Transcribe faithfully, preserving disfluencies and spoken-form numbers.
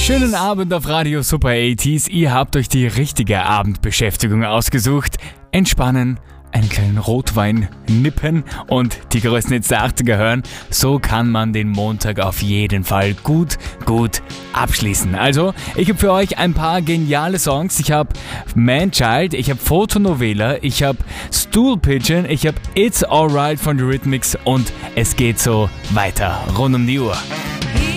Schönen Abend auf Radio Super achtzig. Ihr habt euch die richtige Abendbeschäftigung ausgesucht. Entspannen, einen kleinen Rotwein nippen und die größten Hits der achtziger hören. So kann man den Montag auf jeden Fall gut, gut abschließen. Also, ich habe für euch ein paar geniale Songs. Ich habe Man-Child, ich habe Fotonovela, ich habe Stool Pigeon, ich habe It's Alright von The Rhythmics und es geht so weiter rund um die Uhr.